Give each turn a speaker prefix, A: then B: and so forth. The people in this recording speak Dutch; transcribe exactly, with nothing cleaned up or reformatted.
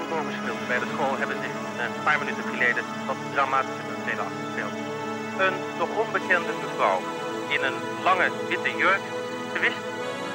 A: het bovengedeelte bij de school hebben zich een paar minuten geleden wat dramatische taferelen afgespeeld. Een nog onbekende mevrouw in een lange witte jurk. Ze wist